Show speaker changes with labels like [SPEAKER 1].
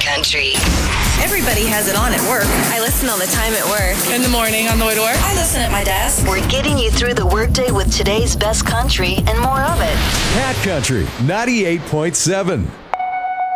[SPEAKER 1] Country.
[SPEAKER 2] Everybody has it on at work. I listen all the time at work.
[SPEAKER 3] In the morning on the way to work.
[SPEAKER 2] I listen at my desk.
[SPEAKER 1] We're getting you through the workday with today's best country and more of it.
[SPEAKER 4] Cat Country 98.7.